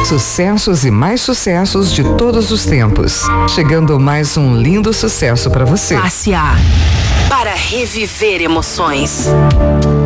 Sucessos e mais sucessos de todos os tempos. Chegando mais um lindo sucesso para você. Classe A, para reviver emoções.